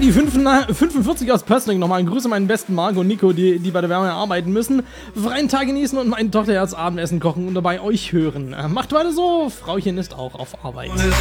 die 45 aus Pössling nochmal. Grüße meinen besten Marco und Nico, die bei der Wärme arbeiten müssen. Freien Tag genießen und meine Tochter jetzt Abendessen kochen und dabei euch hören. Macht weiter so, Frauchen ist auch auf Arbeit.